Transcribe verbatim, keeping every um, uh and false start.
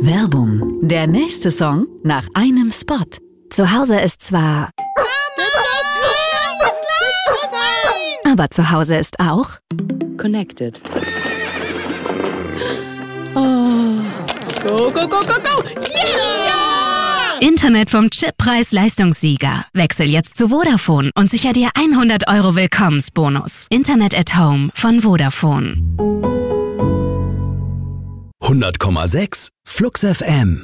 Werbung. Der nächste Song nach einem Spot. Zu Hause ist zwar... Aber zu Hause ist auch... Connected. Oh. Go, go, go, go, go! Yeah! Internet vom Chip-Preis-Leistungssieger. Wechsel jetzt zu Vodafone und sicher dir hundert Euro Willkommensbonus. Internet at Home von Vodafone. hundert Komma sechs Flux F M